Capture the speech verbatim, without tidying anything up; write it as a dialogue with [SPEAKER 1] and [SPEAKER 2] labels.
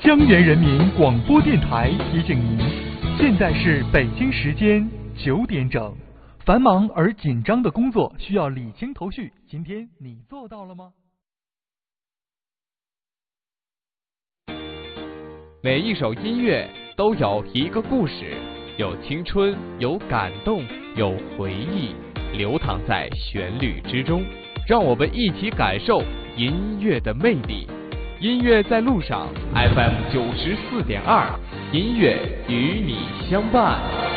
[SPEAKER 1] 江源人民广播电台提醒您，现在是北京时间九点整。繁忙而紧张的工作需要理清头绪，今天你做到了吗？
[SPEAKER 2] 每一首音乐都有一个故事，有青春，有感动，有回忆，流淌在旋律之中。让我们一起感受音乐的魅力。音乐在路上 ，F M 九十四点二，音乐与你相伴。